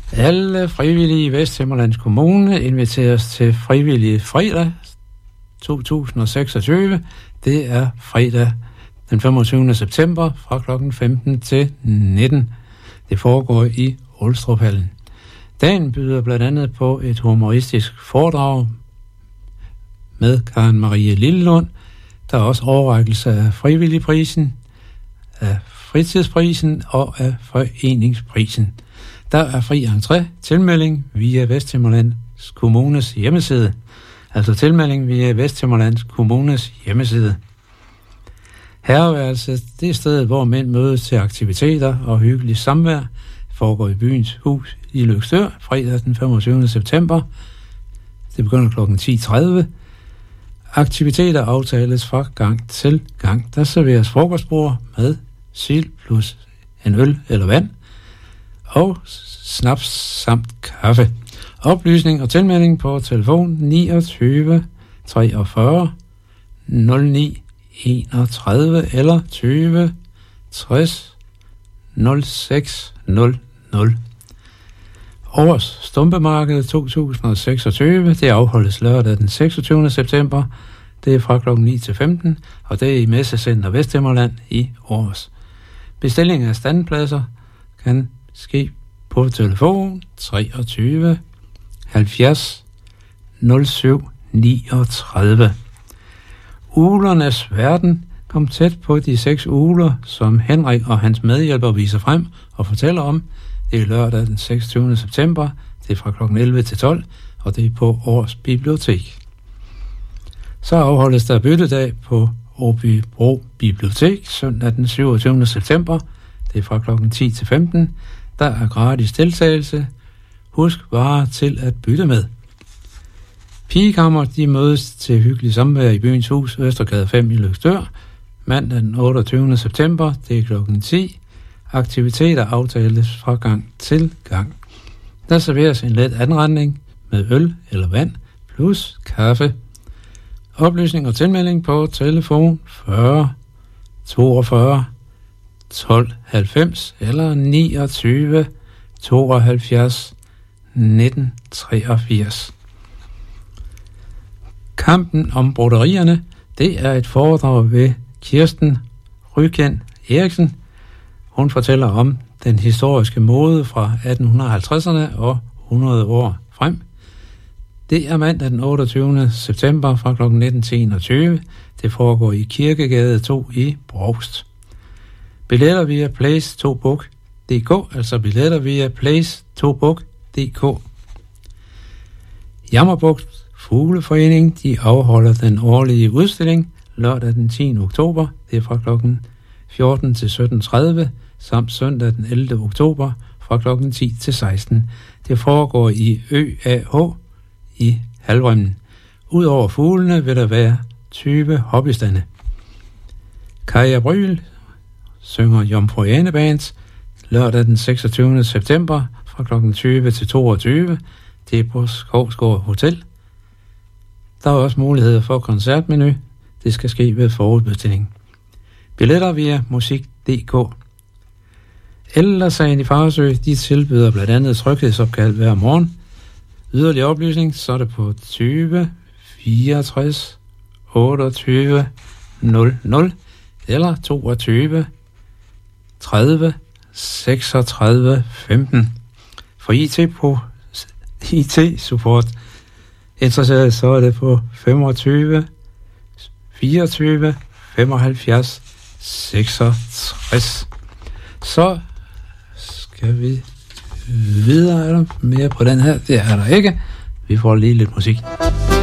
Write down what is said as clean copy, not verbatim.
Alle frivillige i Vesthimmerlands Kommune inviteres til frivillige fredag 2026. Det er fredag den 25. september fra kl. 15 til 19. Det foregår i Ulstruphallen. Dagen byder blandt andet på et humoristisk foredrag med Karen Marie Lillelund. Der er også overrækkelse af frivilligprisen, af fritidsprisen og af foreningsprisen. Der er fri entré, tilmelding via Vesthimmerlands Kommunes hjemmeside. Altså tilmelding via Vesthimmerlands Kommunes hjemmeside. Herreværelset, det er stedet, hvor mænd mødes til aktiviteter og hyggelig samvær. Foregår i byens hus i Løgstør, fredag den 25. september. Det begynder kl. 10.30. Aktiviteter aftales fra gang til gang. Der serveres frokostbord med sild plus en øl eller vand og snaps samt kaffe. Oplysning og tilmelding på telefon 29 43 09 31 eller 20 60 06 00. Års Stumpemarked 2026, det afholdes lørdag den 26. september. Det er fra kl. 9 til 15, og det er i Messecenter Vesthimmerland i Års. Bestilling af standpladser kan ske på telefon 23 70 07 39. Uglernes verden kom tæt på de 6 ugler, som Henrik og hans medhjælper viser frem og fortæller om. Det er lørdag den 26. september, det er fra kl. 11 til 12, og det er på Års Bibliotek. Så afholdes der byttedag på Åbybro Bibliotek søndag den 27. september, det er fra kl. 10 til 15. Der er gratis deltagelse. Husk varer til at bytte med. Pigekammer, de mødes til hyggelig samvær i byens hus, Østergade 5 i Løgstør, mandag den 28. september, det er kl. 10. Aktiviteter aftales fra gang til gang. Der serveres en let anretning med øl eller vand plus kaffe. Oplysning og tilmelding på telefon 40 42 12 90 eller 29 72 19 83. Kampen om broderierne, det er et foredrag ved Kirsten Ryken Eriksen. Hun fortæller om den historiske mode fra 1850'erne og 100 år frem. Det er mandag den 28. september fra kl. 19 til 21. Det foregår i Kirkegade 2 i Brovst. Billetter via place2book.dk, altså billetter via place2book.dk. Jammerbugt Fugleforening, de afholder den årlige udstilling lørdag den 10. oktober. Det er fra kl. 14 til 17.30, samt søndag den 11. oktober fra kl. 10 til 16. Det foregår i ØAH i Halvrømmen. Udover fuglene vil der være 20 hobbystande. Kaja Bryl synger Jomfru Ane Band lørdag den 26. september fra kl. 20 til 22. Det er på Skovsgård Hotel. Der er også mulighed for koncertmenu. Det skal ske ved forudbestilling. Billetter via musik.dk. Ældresagen i Farsø, de tilbyder blandt andet tryghedsopkald hver morgen. Yderligere oplysning, så er det på 20 64 28 00 eller 22 30 36 15. For IT-support interesseret, så er det på 25 24 75 66. Så skal vi videre. Er der mere på den her? Det er der ikke. Vi får lige lidt musik.